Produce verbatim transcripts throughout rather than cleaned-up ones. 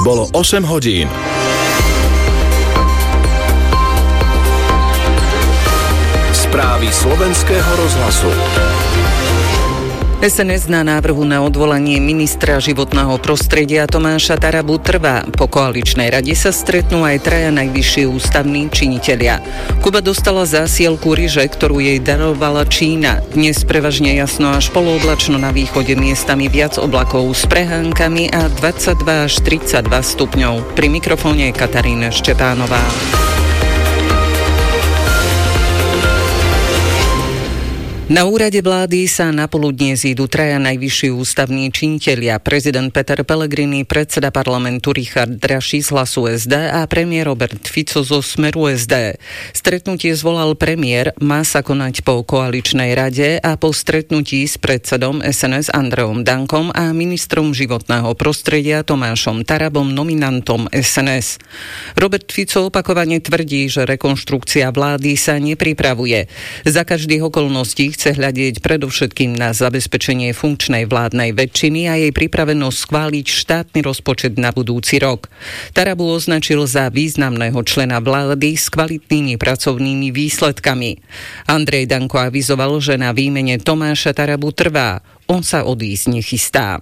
Bolo osem hodín. Správy slovenského rozhlasu. es en es na návrhu na odvolanie ministra životného prostredia Tomáša Tarabu trvá. Po koaličnej rade sa stretnú aj traja najvyšší ústavní činitelia. Kuba dostala zásielku ryže, ktorú jej darovala Čína. Dnes prevažne jasno až polooblačno, na východe miestami viac oblakov s prehánkami a dvadsaťdva až tridsaťdva stupňov. Pri mikrofóne je Katarína Štepánová. Na úrade vlády sa napoludne zídu traja najvyšší ústavní činitelia. Prezident Peter Pellegrini, predseda parlamentu Richard Raši z Hlasu es dé a premiér Robert Fico zo Smeru es dé. Stretnutie zvolal premiér, má sa konať po koaličnej rade a po stretnutí s predsedom es en es Andreom Dankom a ministrom životného prostredia Tomášom Tarabom, nominantom es en es. Robert Fico opakovane tvrdí, že rekonštrukcia vlády sa nepripravuje. Za každých okolností chce hľadieť predovšetkým na zabezpečenie funkčnej vládnej väčšiny a jej pripravenosť schváliť štátny rozpočet na budúci rok. Tarabu označil za významného člena vlády s kvalitnými pracovnými výsledkami. Andrej Danko avizoval, že na výmene Tomáša Tarabu trvá. On sa odísť nechystá.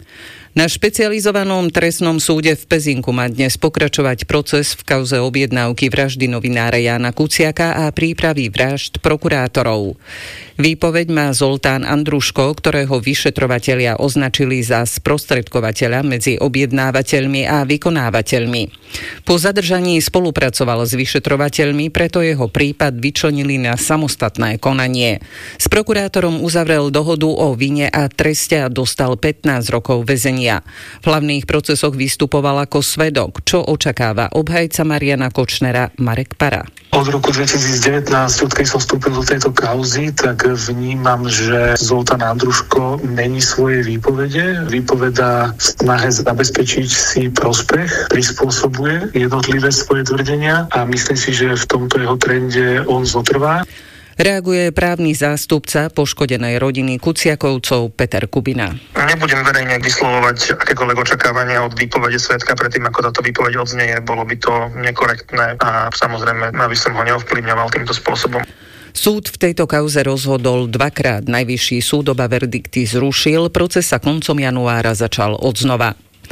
Na špecializovanom trestnom súde v Pezinku má dnes pokračovať proces v kauze objednávky vraždy novinára Jána Kuciaka a prípravy vražd prokurátorov. Výpoveď má Zoltán Andruško, ktorého vyšetrovatelia označili za sprostredkovateľa medzi objednávateľmi a vykonávateľmi. Po zadržaní spolupracoval s vyšetrovateľmi, preto jeho prípad vyčlenili na samostatné konanie. S prokurátorom uzavrel dohodu o vine a treste a dostal pätnásť rokov väzenia. V hlavných procesoch vystupoval ako svedok, čo očakáva obhajca Mariana Kočnera Marek Para. Od roku dvetisícdevätnásť, odkedy som vstúpil do tejto kauzy, tak vnímam, že Zoltán Andruško mení svoje výpovede. Výpoveda v snahe zabezpečiť si prospech, prispôsobuje jednotlivé svoje tvrdenia a myslím si, že v tomto jeho trende on zotrvá. Reaguje právny zástupca poškodenej rodiny Kuciakovcov Peter Kubina. Nebudem verejne vyslovovať akékoľvek očakávania od výpovede svedka predtým, ako táto výpoveď odznieje. Bolo by to nekorektné a samozrejme, aby som ho neovplyvňoval týmto spôsobom. Súd v tejto kauze rozhodol dvakrát. Najvyšší súd oba verdikty zrušil, proces sa koncom januára začal odznova.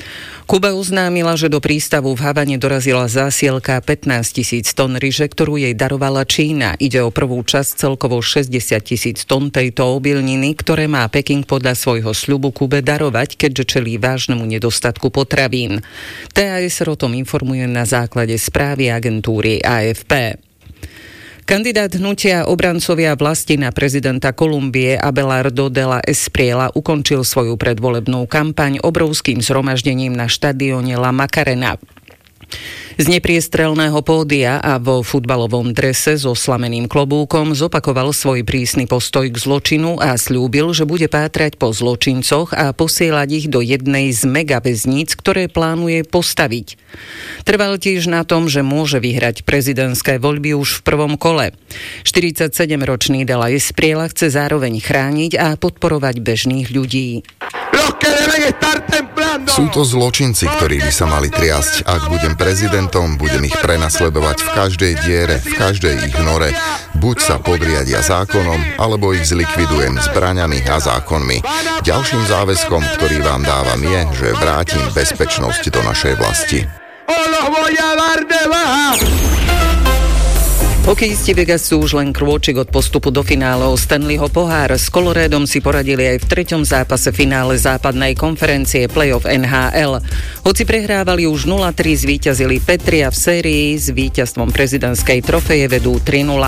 Kuba oznámila, že do prístavu v Havane dorazila zásielka pätnásť tisíc tón ryže, ktorú jej darovala Čína. Ide o prvú časť celkovo šesťdesiat tisíc tón tejto obilniny, ktoré má Peking podľa svojho sľubu Kube darovať, keďže čelí vážnemu nedostatku potravín. té a es o tom informuje na základe správy agentúry á ef pé. Kandidát hnutia Obrancovia vlasti na prezidenta Kolumbie Abelardo de la Espriella ukončil svoju predvolebnú kampaň obrovským zhromaždením na štadióne La Macarena. Z nepriestrelného pódia a vo futbalovom drese so slameným klobúkom zopakoval svoj prísny postoj k zločinu a sľúbil, že bude pátrať po zločincoch a posielať ich do jednej z megaväzníc, ktoré plánuje postaviť. Trval tiež na tom, že môže vyhrať prezidentské voľby už v prvom kole. štyridsaťsedemročný de la Espriella chce zároveň chrániť a podporovať bežných ľudí. Sú to zločinci, ktorí by sa mali triasť. Ak budem prezidentom, budem ich prenasledovať v každej diere, v každej ich nore. Buď sa podriadia zákonom, alebo ich zlikvidujem zbraňami a zákonmi. Ďalším záväzkom, ktorý vám dávam, je, že vrátim bezpečnosť do našej vlasti. Hokejisti Vegas sú už len krôčik od postupu do finále o Stanleyho pohár. S Coloradom si poradili aj v treťom zápase finále západnej konferencie playoff en há el. Hoci prehrávali už nula tri, zvíťazili Petri a v sérii s víťazstvom prezidentskej trofeje vedú tri nula.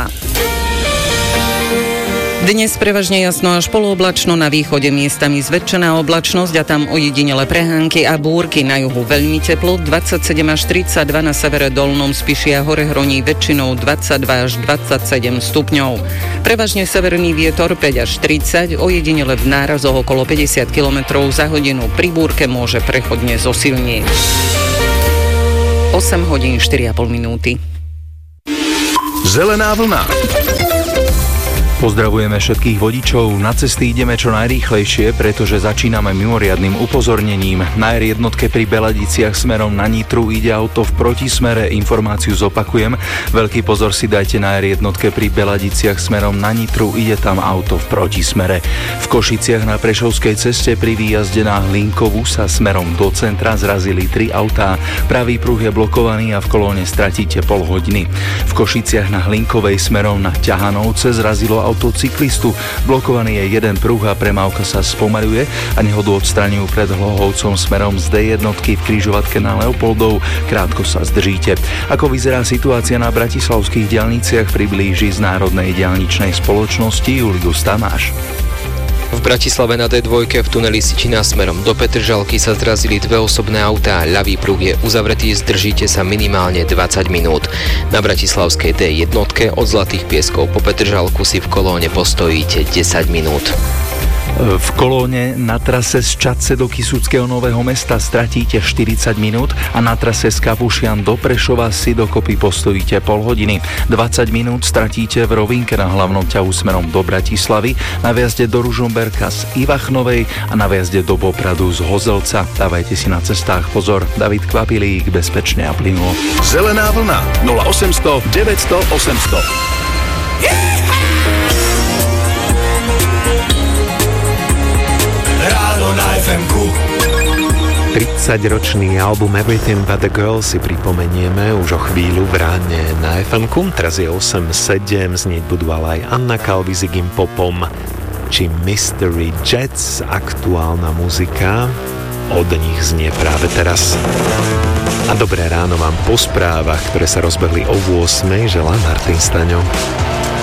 Dnes prevažne jasno až polooblačno, na východe miestami zväčšená oblačnosť a tam ojedinele prehánky a búrky. Na juhu veľmi teplo, dvadsaťsedem až tridsaťdva, na severe Dolnom Spiši a hore hroní väčšinou dvadsaťdva až dvadsaťsedem stupňov. Prevažne severný vietor päť až tridsať, ojedinele v nárazoch okolo päťdesiat kilometrov za hodinu. Pri búrke môže prechodne zosilnieť. osem hodín štyri a pol minúty. Zelená vlna. Pozdravujeme všetkých vodičov. Na cesty ideme čo najrýchlejšie, pretože začíname mimoriadnym upozornením. Na er jednotke pri Beladiciach smerom na Nitru ide auto v protismere. Informáciu zopakujem. Veľký pozor si dajte na er jednotke pri Beladiciach smerom na Nitru. Ide tam auto v protismere. V Košiciach na Prešovskej ceste pri výjazde na Hlinkovú sa smerom do centra zrazili tri autá. Pravý pruh je blokovaný a v kolóne stratíte pol hodiny. V Košiciach na Hlinkovej smerom na Ťahanovce zrazilo auto cyklistu. Blokovaný je jeden pruh a premávka sa spomaľuje a nehodu odstraňujú pred Hlohovcom smerom z dé jednotky v križovatke na Leopoldov. Krátko sa zdržíte. Ako vyzerá situácia na bratislavských diaľniciach, priblíži z Národnej diaľničnej spoločnosti Julius Tamáš. V Bratislave na dé dva v tuneli Sičina smerom do Petržalky sa zrazili dve osobné autá. Ľavý pruh je uzavretý, zdržíte sa minimálne dvadsať minút. Na bratislavskej dé jednotke od Zlatých Pieskov po Petržalku si v kolóne postojíte desať minút. V kolóne na trase z Čadce do Kysuckého Nového Mesta stratíte štyridsať minút a na trase z Kapušian do Prešova si dokopy postojíte pol hodiny. dvadsať minút stratíte v rovinke na hlavnom ťahu smerom do Bratislavy, na viazde do Ružomberka z Ivachnovej a na viazde do Popradu z Hozelca. Dávajte si na cestách pozor. David Kvapilík, bezpečne a plynulo. Zelená vlna nula osemsto deväťsto osemsto. tridsaťročný album Everything But The Girl si pripomenieme už o chvíľu v ráne na ef emku. Teraz je osem sedem, znieť budú ale aj Anna Kalvi s Iggy Popom či Mystery Jets. Aktuálna muzika od nich znie práve teraz. A dobré ráno vám po správach, ktoré sa rozbehli o ôsmej, želá Martin Staňo.